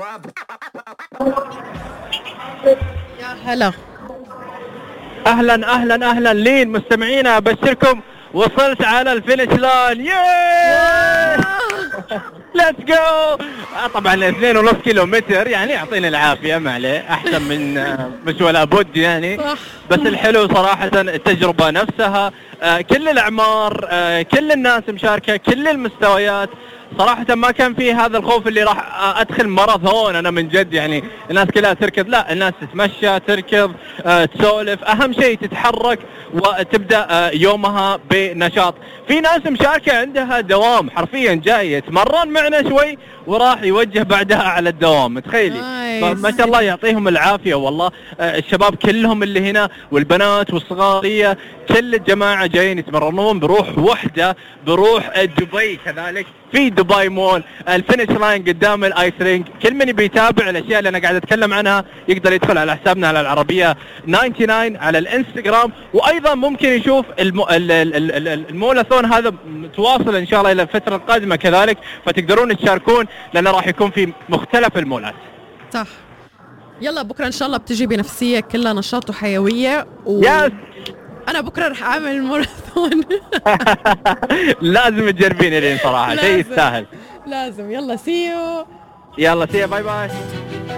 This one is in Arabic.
يا هلا. اهلا اهلا اهلا لين مستمعينا، ابشركم وصلت على الفينش لاين. ليتس جو. طبعا 2.5 كيلومتر يعني يعطيني العافيه، ما عليه، احسن من مش ولا بد يعني. صح. بس الحلو صراحه التجربه نفسها، كل الاعمار، كل الناس مشاركه، كل المستويات. صراحة ما كان في هذا الخوف اللي راح ادخل ماراثون انا من جد يعني. الناس كلها تركض، لا، الناس تتمشى، تركض، تسولف، اهم شيء تتحرك وتبدأ يومها بنشاط. في ناس مشاركة عندها دوام، حرفيا جاي يتمرن معنا شوي وراح يوجه بعدها على الدوام، تخيلي. فما شاء الله يعطيهم العافية والله. الشباب كلهم اللي هنا والبنات والصغارية، كل الجماعة جايين يتمرنون بروح وحدة، بروح دبي كذلك. في دبي مول، الفينش لاين قدام الايس رينج. كل من بيتابع الاشياء اللي انا قاعد اتكلم عنها يقدر يدخل على حسابنا على العربية 99 على الانستغرام، وايضا ممكن يشوف المولاثون هذا متواصل ان شاء الله الى الفترة القادمة كذلك، فتقدرون تشاركون لانه راح يكون في مختلف المولات. صح. يلا بكرة ان شاء الله بتجي بنفسية كلها نشاط وحيوية يس. انا بكرة رح اعمل الماراثون. لازم تجربين لين صراحة، شيء يستاهل. لازم. يلا سيو. يلا سي، باي باي.